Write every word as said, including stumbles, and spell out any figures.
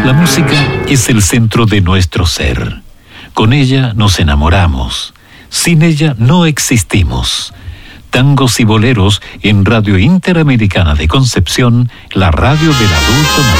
La música es el centro de nuestro ser. Con ella nos enamoramos. Sin ella no existimos. Tangos y boleros en Radio Interamericana de Concepción, la radio del adulto mayor.